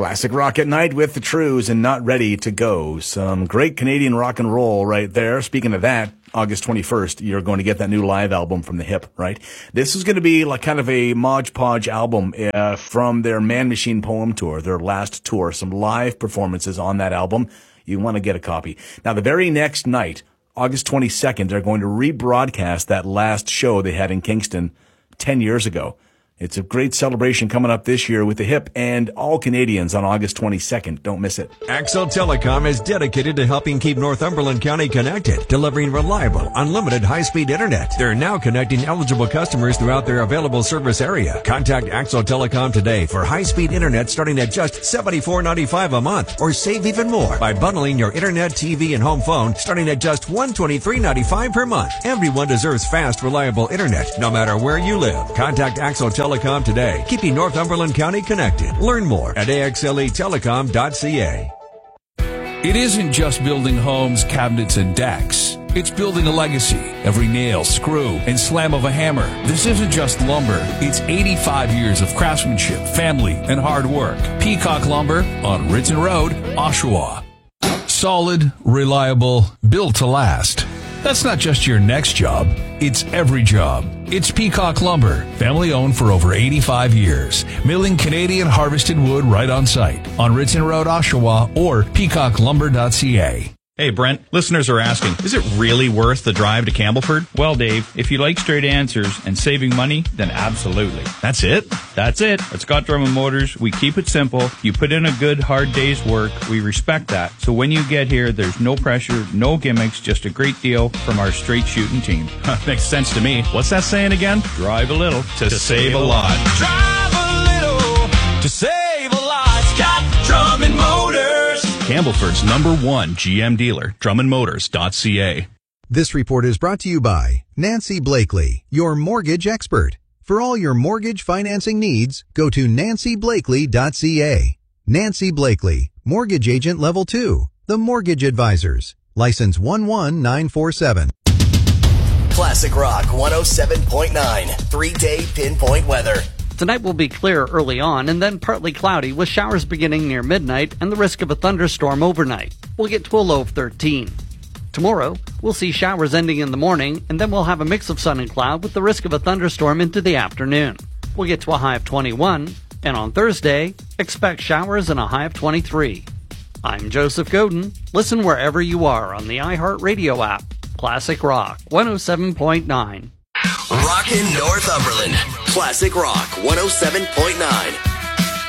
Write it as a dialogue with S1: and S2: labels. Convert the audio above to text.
S1: Classic rock at night with the Trews and Not Ready to Go. Some great Canadian rock and roll right there. Speaking of that, August 21st, you're going to get that new live album from The Hip, right? This is going to be like kind of a Mod Podge album from their Man Machine Poem Tour, their last tour. Some live performances on that album. You want to get a copy. Now, the very next night, August 22nd, they're going to rebroadcast that last show they had in Kingston 10 years ago. It's a great celebration coming up this year with The Hip and all Canadians on August 22nd. Don't miss it.
S2: Axel Telecom is dedicated to helping keep Northumberland County connected, delivering reliable, unlimited high-speed internet. They're now connecting eligible customers throughout their available service area. Contact Axel Telecom today for high-speed internet starting at just $74.95 a month, or save even more by bundling your internet, TV, and home phone starting at just $123.95 per month. Everyone deserves fast, reliable internet, no matter where you live. Contact Axel Telecom today, keeping Northumberland County connected. Learn more at axletelecom.ca.
S3: It isn't just building homes, cabinets, and decks. It's building a legacy. Every nail, screw, and slam of a hammer. This isn't just lumber. It's 85 years of craftsmanship, family, and hard work. Peacock Lumber on Ridson Road, Oshawa. Solid, reliable, built to last. That's not just your next job, it's every job. It's Peacock Lumber, family owned for over 85 years. Milling Canadian harvested wood right on site on Ridson Road, Oshawa, or peacocklumber.ca.
S4: Hey, Brent, listeners are asking, is it really worth the drive to Campbellford? Well, Dave, if you like straight answers and saving money, then absolutely.
S5: That's it?
S4: That's it. At Scott Drummond Motors, we keep it simple. You put in a good, hard day's work. We respect that. So when you get here, there's no pressure, no gimmicks, just a great deal from our straight shooting team.
S5: Makes sense to me. What's that saying again?
S4: Drive a little to save a lot.
S6: Drive a little to save a lot. Scott Drummond Motors.
S5: Campbellford's #1 GM dealer, drummondmotors.ca.
S7: This report is brought to you by Nancy Blakely, your mortgage expert. For all your mortgage financing needs, go to nancyblakely.ca. Nancy Blakely, Mortgage Agent Level 2, The Mortgage Advisors. License 11947.
S8: Classic Rock 107.9, 3-day pinpoint weather.
S9: Tonight will be clear early on and then partly cloudy with showers beginning near midnight and the risk of a thunderstorm overnight. We'll get to a low of 13. Tomorrow, we'll see showers ending in the morning and then we'll have a mix of sun and cloud with the risk of a thunderstorm into the afternoon. We'll get to a high of 21, and on Thursday, expect showers and a high of 23. I'm Joseph Godin. Listen wherever you are on the iHeartRadio app. Classic Rock 107.9.
S8: Rockin' Northumberland. Classic Rock 107.9.